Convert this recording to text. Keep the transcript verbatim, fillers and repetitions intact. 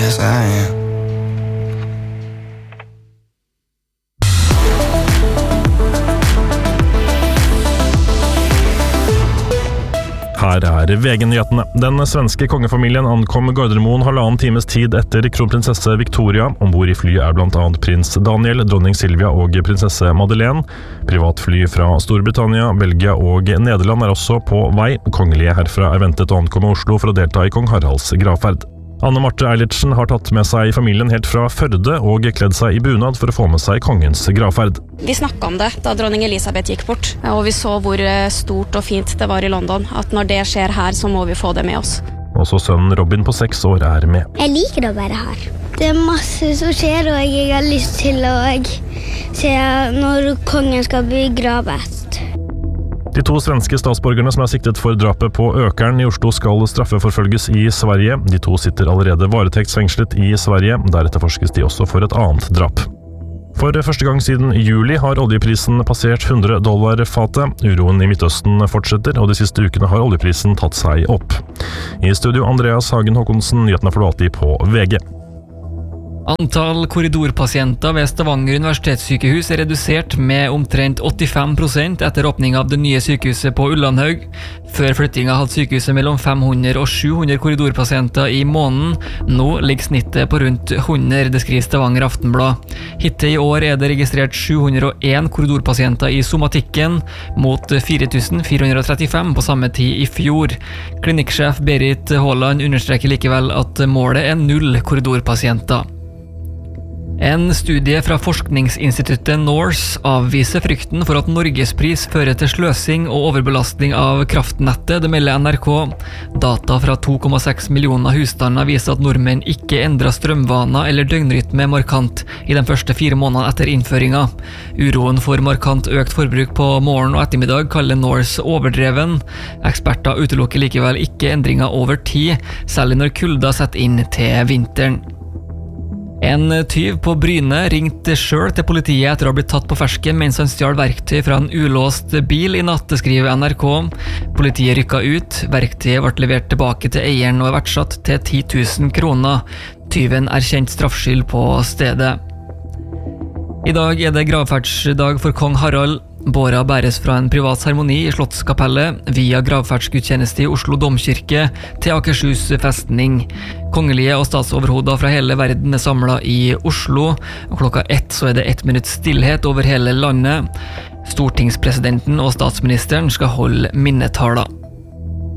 Yes, I am. Her er V G-nyhetene. Den svenske kongefamilien ankom Gardermoen halvannen times tid etter kronprinsesse Victoria. Ombord i flyet er blant annet prins Daniel, dronning Silvia og prinsesse Madeleine. Privatfly fra Storbritannia, Belgia og Nederland er også på vei. Kongelige herfra er ventet å ankomme Oslo for å delta i kong Haralds gravferd. Anne Marte Eilertsen har tatt med seg familien helt fra Førde og kledd seg i bunad for å få med seg kongens gravferd. Vi snakket om det da dronning Elisabeth gikk bort, og vi så hvor stort og fint det var i London. At når det skjer her, så må vi få det med oss. Også sønnen Robin på seks år er med. Jeg liker det å være her. Det er masse som skjer, og jeg har lyst til å se når kongen skal bli gravet. De to svenske statsborgerne som er siktet for drapet på Økern i Oslo skal straffeforfølges i Sverige. De to sitter allerede varetektsfengslet i Sverige, der etterforskes de også for et annet drap. For første gang siden juli har oljeprisen passert hundre dollar fatet. Uroen i Midtøsten fortsetter, og de siste ukene har oljeprisen tatt seg opp. I studio Andreas Hagen Håkonsen, nyhetene får du alltid på V G. Antall korridorpasienter ved Stavanger universitetssykehus er redusert med omtrent åttifem prosent etter åpning av det nye sykehuset på Ullandhaug. Før flyttinga hadde sykehuset mellom fem hundre og sju hundre korridorpasienter i måneden. Nå ligger snittet på rundt hundre, det skriver Stavanger Aftenblad. Hittil i år er det registrert sju hundre og en korridorpasienter i somatikken, mot fire tusen fire hundre og trettifem på samme tid i fjor. Klinikksjef Berit Haaland understreker likevel at målet er null korridorpasienter. En studie fra forskningsinstituttet Norse avviser frykten for at Norgespris fører til sløsing og overbelastning av kraftnettet, det melder N R K. Data fra to komma seks millioner husstander viser at nordmenn ikke endret strømvaner eller døgnrytme markant i de første fire månedene etter innføringa. Uroen for markant økt forbruk på morgen og ettermiddag kaller Norse overdreven. Eksperter utelukker likevel ikke endringer over tid, særlig når kulda setter inn til vinteren. En tyv på Bryne ringte selv til politiet etter å ha blitt tatt på fersken mens han stjal verktøy fra en ulåst bil i natt, skriver N R K. Politiet rykket ut, verktøyet ble levert tilbake til eieren og er verdsatt til ti tusen kroner. Tyven erkjent straffskyld på stedet. I dag er det gravferdsdag for kong Harald. Båra bæres fra en privat seremoni i Slottskapellet via gravferdsgudstjeneste i Oslo domkirke til Akershus festning. Kongelige og statsoverhoder fra hele verden er samlet i Oslo, og klokka ett så er det ett minutt stillhet over hele landet. Stortingspresidenten og statsministeren skal holde minnetaler.